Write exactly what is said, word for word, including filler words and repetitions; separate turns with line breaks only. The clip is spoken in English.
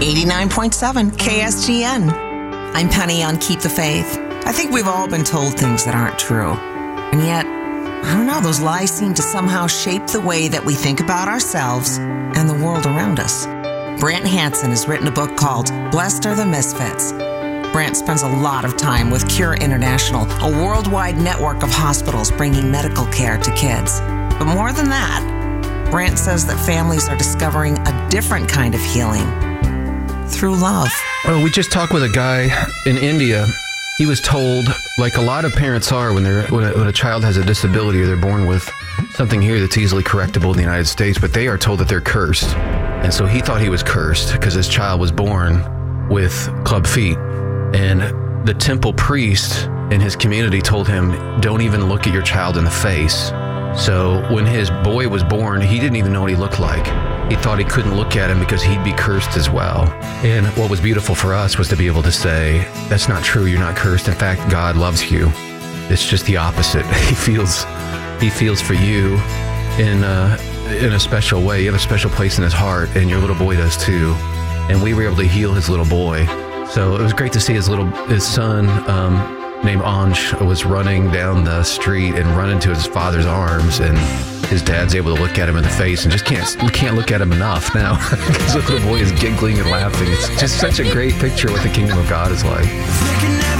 eighty-nine point seven K S G N. I'm Penny on Keep the Faith. I think we've all been told things that aren't true. And yet, I don't know, those lies seem to somehow shape the way that we think about ourselves and the world around us. Brant Hansen has written a book called Blessed Are the Misfits. Brant spends a lot of time with Cure International, a worldwide network of hospitals bringing medical care to kids. But more than that, Brant says that families are discovering a different kind of healing through love.
Well, we just talked with a guy in India. He was told, like a lot of parents are when they're when a, when a child has a disability or they're born with something here that's easily correctable in the United States, but they are told that they're cursed. And so he thought he was cursed because his child was born with club feet. And the temple priest in his community told him, don't even look at your child in the face. So when his boy was born, he didn't even know what he looked like. He thought he couldn't look at him because he'd be cursed as well. And what was beautiful for us was to be able to say, that's not true, you're not cursed. In fact, God loves you. It's just the opposite. He feels he feels for you in a, in a special way. You have a special place in his heart, and your little boy does too. And we were able to heal his little boy. So it was great to see his little his son, um, named Anj, was running down the street and run into his father's arms, and his dad's able to look at him in the face and just can't can't look at him enough now because the little boy is giggling and laughing. It's just such a great picture of what the kingdom of God is like.